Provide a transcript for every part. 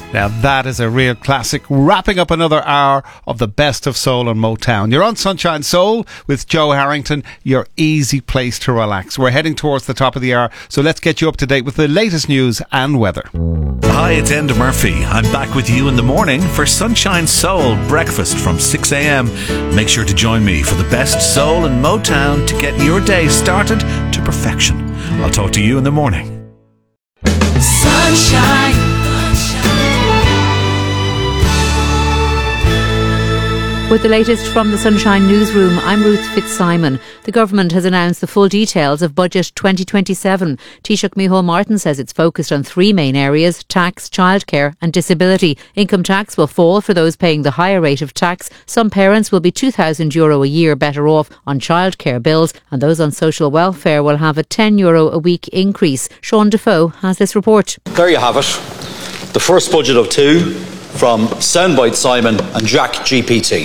Now that is a real classic, wrapping up another hour of the best of soul and Motown. You're on Sunshine Soul with Joe Harrington, your easy place to relax. We're heading towards the top of the hour, so let's get you up to date with the latest news and weather. Hi, it's Enda Murphy. I'm back with you in the morning for Sunshine Soul breakfast from 6 a.m. Make sure to join me for the best soul and Motown to get your day started to perfection. I'll talk to you in the morning. Sunshine. With the latest from the Sunshine Newsroom, I'm Ruth Fitzsimon. The government has announced the full details of Budget 2027. Taoiseach Micheál Martin says it's focused on three main areas: tax, childcare and disability. Income tax will fall for those paying the higher rate of tax. Some parents will be €2,000 a year better off on childcare bills, and those on social welfare will have a €10 a week increase. Sean Defoe has this report. There you have it. The first budget of two from Soundbite Simon and Jack GPT.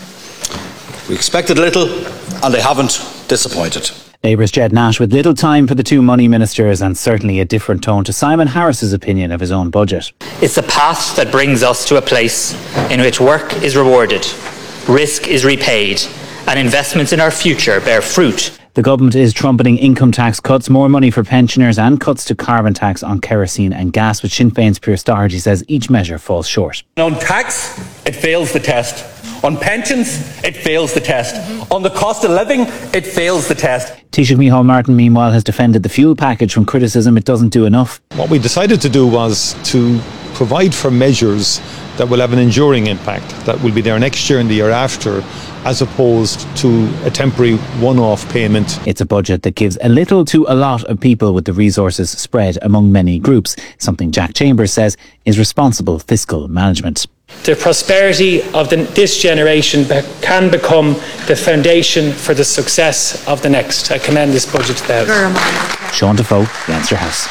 We expected little, and they haven't disappointed. Labour's Jed Nash with little time for the two money ministers and certainly a different tone to Simon Harris's opinion of his own budget. It's a path that brings us to a place in which work is rewarded, risk is repaid, and investments in our future bear fruit. The government is trumpeting income tax cuts, more money for pensioners and cuts to carbon tax on kerosene and gas, but Sinn Féin's Pierce Doherty says each measure falls short. On tax, it fails the test. On pensions, it fails the test. On the cost of living, it fails the test. Taoiseach Micheál Martin, meanwhile, has defended the fuel package from criticism it doesn't do enough. What we decided to do was to provide for measures that will have an enduring impact, that will be there next year and the year after, as opposed to a temporary one-off payment. It's a budget that gives a little to a lot of people with the resources spread among many groups, something Jack Chambers says is responsible fiscal management. The prosperity of this generation can become the foundation for the success of the next. I commend this budget to the House. Sean Defoe, Leinster House.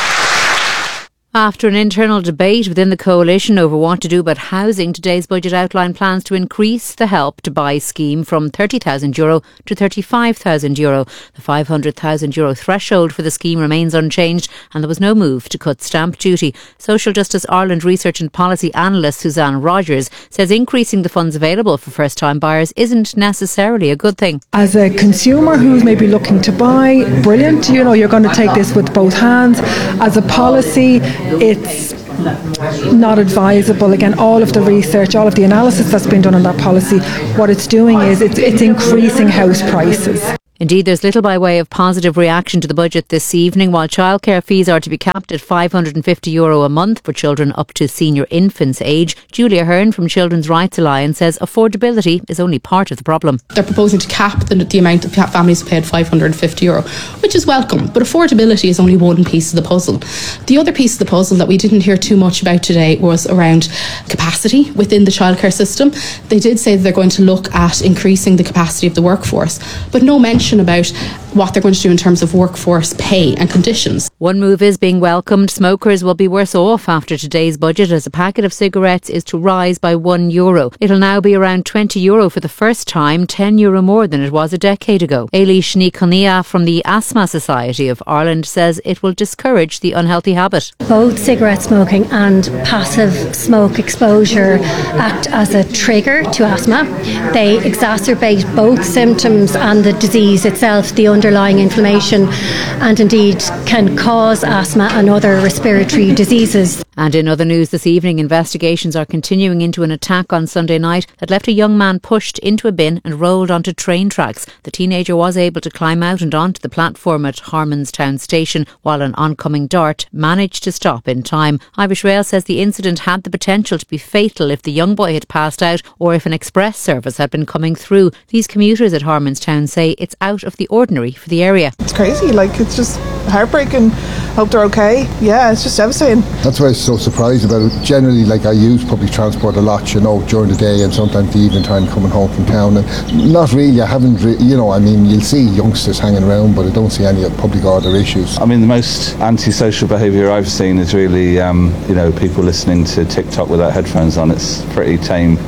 After an internal debate within the coalition over what to do about housing, today's budget outlined plans to increase the Help to Buy scheme from €30,000 to €35,000. The €500,000 threshold for the scheme remains unchanged, and there was no move to cut stamp duty. Social Justice Ireland research and policy analyst Suzanne Rogers says increasing the funds available for first-time buyers isn't necessarily a good thing. As a consumer who's maybe looking to buy, brilliant, you're going to take this with both hands. As a policy, it's not advisable. Again, all of the research, all of the analysis that's been done on that policy, what it's doing is it's increasing house prices. Indeed, there's little by way of positive reaction to the budget this evening. While childcare fees are to be capped at €550 a month for children up to senior infants age, Julia Hearn from Children's Rights Alliance says affordability is only part of the problem. They're proposing to cap the amount that families pay at €550, which is welcome, but affordability is only one piece of the puzzle. The other piece of the puzzle that we didn't hear too much about today was around capacity within the childcare system. They did say that they're going to look at increasing the capacity of the workforce, but no mention about what they're going to do in terms of workforce pay and conditions. One move is being welcomed. Smokers will be worse off after today's budget, as a packet of cigarettes is to rise by €1. It'll now be around €20 for the first time, €10 more than it was a decade ago. Eilish Ní Conia from the Asthma Society of Ireland says it will discourage the unhealthy habit. Both cigarette smoking and passive smoke exposure act as a trigger to asthma. They exacerbate both symptoms and the disease itself, the underlying inflammation, and indeed can cause asthma and other respiratory diseases. And in other news this evening, investigations are continuing into an attack on Sunday night that left a young man pushed into a bin and rolled onto train tracks. The teenager was able to climb out and onto the platform at Harmonstown station, while an oncoming Dart managed to stop in time. Irish Rail says the incident had the potential to be fatal if the young boy had passed out or if an express service had been coming through. These commuters at Harmonstown say it's out of the ordinary for the area. It's crazy, it's just heartbreaking. Hope they're okay. Yeah, it's just devastating. That's why I was so surprised about it. Generally, I use public transport a lot, during the day and sometimes the evening time coming home from town. And not really, I haven't, you'll see youngsters hanging around, but I don't see any public order issues. The most antisocial behaviour I've seen is really, people listening to TikTok without headphones on. It's pretty tame.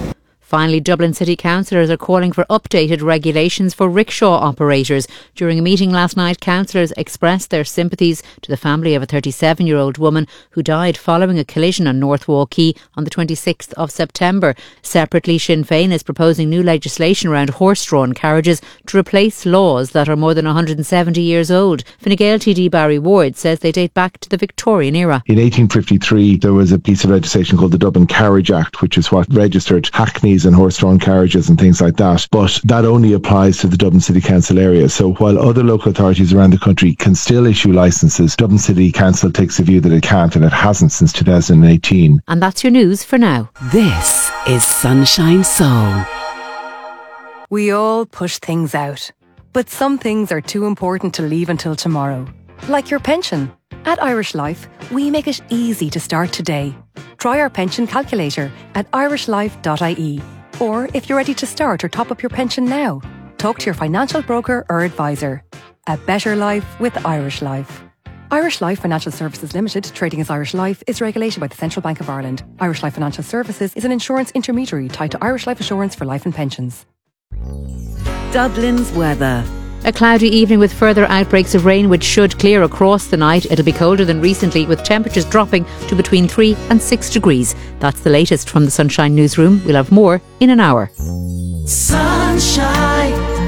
Finally, Dublin City councillors are calling for updated regulations for rickshaw operators. During a meeting last night, councillors expressed their sympathies to the family of a 37-year-old woman who died following a collision on North Wall Quay on the 26th of September. Separately, Sinn Féin is proposing new legislation around horse-drawn carriages to replace laws that are more than 170 years old. Fine Gael TD Barry Ward says they date back to the Victorian era. In 1853, there was a piece of legislation called the Dublin Carriage Act, which is what registered hackneys and horse-drawn carriages and things like that. But that only applies to the Dublin City Council area. So while other local authorities around the country can still issue licences, Dublin City Council takes the view that it can't, and it hasn't since 2018. And that's your news for now. This is Sunshine Soul. We all push things out, but some things are too important to leave until tomorrow. Like your pension. At Irish Life, we make it easy to start today. Try our pension calculator at irishlife.ie. Or if you're ready to start or top up your pension now, talk to your financial broker or advisor. A better life with Irish Life. Irish Life Financial Services Limited, trading as Irish Life, is regulated by the Central Bank of Ireland. Irish Life Financial Services is an insurance intermediary tied to Irish Life Assurance for life and pensions. Dublin's weather. A cloudy evening with further outbreaks of rain, which should clear across the night. It'll be colder than recently, with temperatures dropping to between 3 and 6 degrees. That's the latest from the Sunshine Newsroom. We'll have more in an hour. Sunshine.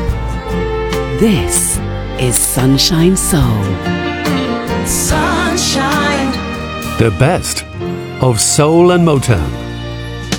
This is Sunshine Soul. Sunshine. The best of soul and Motown.